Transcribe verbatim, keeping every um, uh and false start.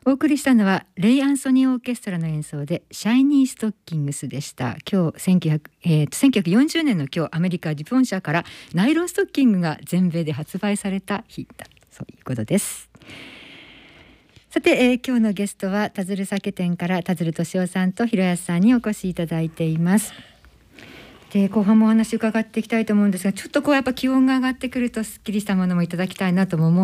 お送りしたのはレイ・アンソニーオーケストラの演奏でシャイニーストッキングスでした。今日せんきゅうひゃく、えー、せんきゅうひゃくよんじゅうねんの今日、アメリカデュポン社からナイロンストッキングが全米で発売された日だ、そういうことです。さて、えー、今日のゲストは田鶴酒店から田鶴俊夫さんと広安さんにお越しいただいています。で、後半もお話伺っていきたいと思うんですが、ちょっとこうやっぱ気温が上がってくるとすっきりしたものもいただきたいなとも思う